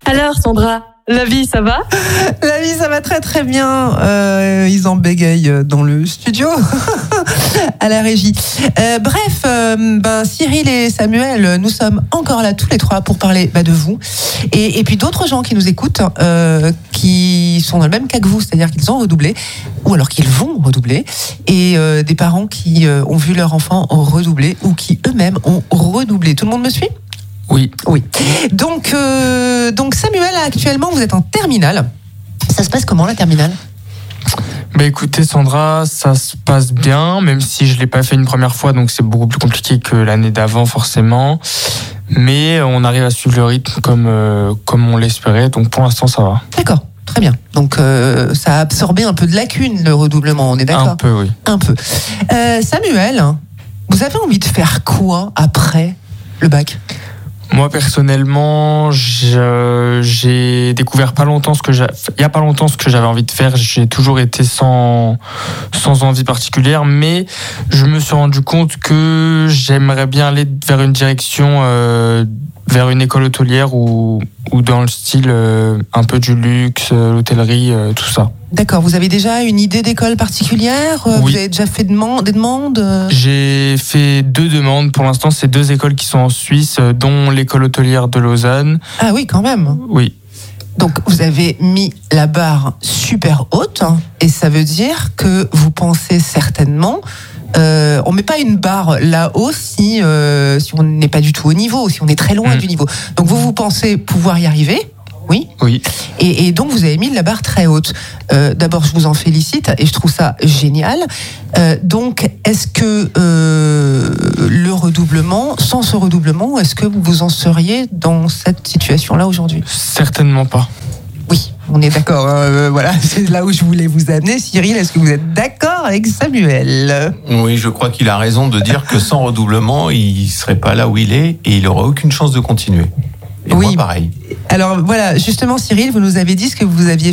Alors Sandra, la vie ça va ? La vie, ça va très très bien. Ils en bégayent dans le studio, à la régie. Cyril et Samuel, nous sommes encore là tous les trois pour parler de vous. Et puis d'autres gens qui nous écoutent, qui sont dans le même cas que vous, c'est-à-dire qu'ils ont redoublé, ou alors qu'ils vont redoubler. Et des parents qui ont vu leur enfant redoubler, ou qui eux-mêmes ont redoublé. Tout le monde me suit ? Oui. Donc Samuel, actuellement, vous êtes en terminale. Ça se passe comment, la terminale ? Écoutez Sandra, ça se passe bien, même si je l'ai pas fait une première fois, donc c'est beaucoup plus compliqué que l'année d'avant forcément. Mais on arrive à suivre le rythme comme on l'espérait, donc pour l'instant ça va. D'accord, très bien. Donc ça a absorbé un peu de lacunes, le redoublement, on est d'accord ? Un peu, oui. Un peu. Samuel, vous avez envie de faire quoi après le bac ? Moi personnellement, j'ai découvert il y a pas longtemps ce que j'avais envie de faire. J'ai toujours été sans envie particulière, mais je me suis rendu compte que j'aimerais bien aller vers une direction, vers une école hôtelière ou dans le style un peu du luxe, l'hôtellerie, tout ça. D'accord, vous avez déjà une idée d'école particulière ? Oui. Vous avez déjà fait des demandes ? J'ai fait 2 demandes. Pour l'instant, c'est 2 écoles qui sont en Suisse, dont l'école hôtelière de Lausanne. Ah oui, quand même. Oui. Donc vous avez mis la barre super haute, et ça veut dire que vous pensez certainement... on met pas une barre là-haut si on n'est pas du tout au niveau, si on est très loin du niveau. Donc vous pensez pouvoir y arriver ? Oui. Et donc vous avez mis la barre très haute. D'abord, je vous en félicite et je trouve ça génial. Donc, est-ce que le redoublement, sans ce redoublement, est-ce que vous en seriez dans cette situation-là aujourd'hui ? Certainement pas. Oui, on est d'accord. Voilà, c'est là où je voulais vous amener. Cyril, est-ce que vous êtes d'accord avec Samuel ? Oui, je crois qu'il a raison de dire que sans redoublement, il serait pas là où il est et il n'aurait aucune chance de continuer. Et oui. moi, pareil. Alors voilà, justement, Cyril, vous nous avez dit ce que vous aviez